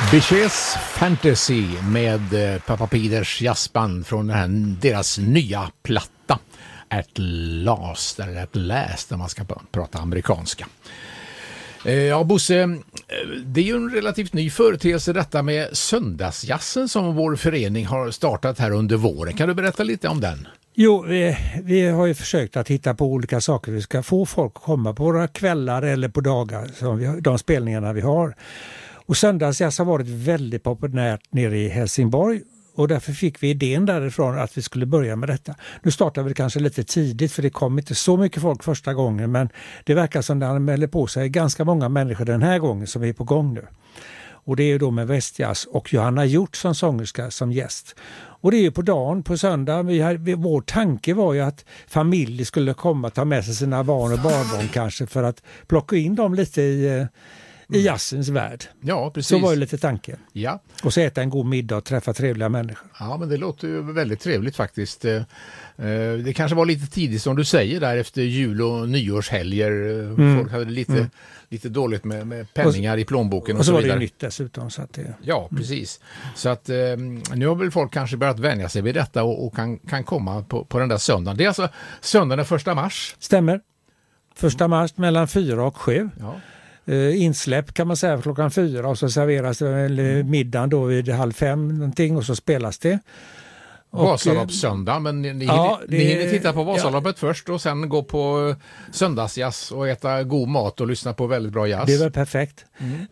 Bichets Fantasy med Papa Peters jazzband från deras nya platta At Last, eller At Last när man ska prata amerikanska. Ja, Bosse, det är ju en relativt ny företeelse detta med söndagsjazzen som vår förening har startat här under våren. Kan du berätta lite om den? Jo, vi har ju försökt att hitta på olika saker. Vi ska få folk att komma på våra kvällar eller på dagar, som de spelningarna vi har. Och söndagsjazz har varit väldigt populärt nere i Helsingborg. Och därför fick vi idén därifrån att vi skulle börja med detta. Nu startade vi kanske lite tidigt för det kom inte så mycket folk första gången. Men det verkar som det anmäler på sig ganska många människor den här gången som är på gång nu. Och det är ju då med västjazz och Johanna Hjort som sångerska som gäst. Och det är ju på dagen, på söndag. Vår tanke var ju att familjer skulle komma ta med sig sina barn och barnbarn kanske för att plocka in dem lite i jazzens värld. Ja, precis. Så var ju lite tanken. Ja. Och så äta en god middag och träffa trevliga människor. Ja, men det låter ju väldigt trevligt faktiskt. Det kanske var lite tidigt som du säger där efter jul- och nyårshelger. Folk hade lite dåligt med penningar i plånboken och så vidare. Och så var det nytt dessutom. Så att det... Ja, precis. Så att nu har väl folk kanske börjat vänja sig vid detta och kan komma på den där söndagen. Det är alltså söndagen den 1 mars. Stämmer. 1 mars mellan 4 och 7. Ja. Insläpp kan man säga klockan 4 och så serveras middagen då vid 4:30 någonting och så spelas det. Vasaloppssöndag, men ni hinner titta på Vasaloppet först och sen gå på söndagsjazz och äta god mat och lyssna på väldigt bra jazz. Det är väl perfekt.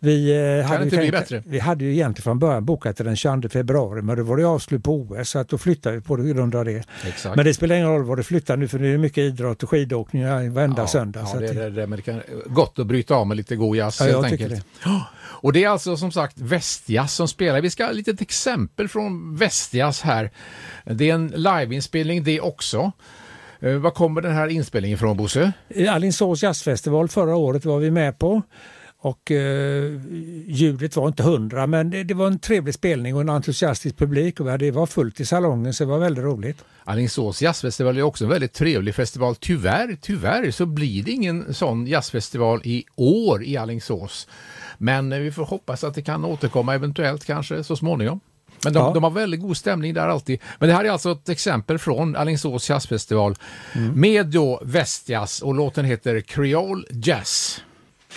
Vi hade ju egentligen från början bokat till den 22 februari men det var det avslut på OS så att då flyttade vi på det grund av det. Exakt. Men det spelar ingen roll vad det flyttar nu för det är mycket idrott och skidåkning varenda söndag. Ja, så det är det, men det kan gott att bryta av med lite god jazz helt enkelt. Och det är alltså som sagt västjazz som spelar. Vi ska ha ett exempel från västjazz här. Det är en liveinspelning det också. Vad kommer den här inspelningen från, Bosse? Alingsås jazzfestival förra året var vi med på. Och ljudet var inte 100 men det var en trevlig spelning och en entusiastisk publik och det var fullt i salongen så det var väldigt roligt. Alingsås jazzfestival är också en väldigt trevlig festival. Tyvärr så blir det ingen sån jazzfestival i år i Alingsås. Men vi får hoppas att det kan återkomma eventuellt kanske så småningom. Men de har väldigt god stämning där alltid. Men det här är alltså ett exempel från Alingsås jazzfestival med då västjazz och låten heter Creole Jazz.